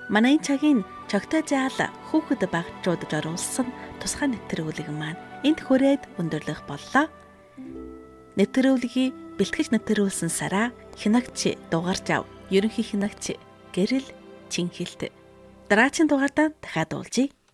Манай цагийн чогтой заал хүүхэд багчуудад оруулсан тусгай нэвтрүүлэг маань энд хүрээд өндөрлөх боллоо. Нэвтрүүлгийг бэлтгэж нэвтрүүлсэн Сара хянагч дугаарч ав. Ерөнхий хянагч Гэрэл Чинхэлт. Дараагийн дугаардаа дахиад уулзъя.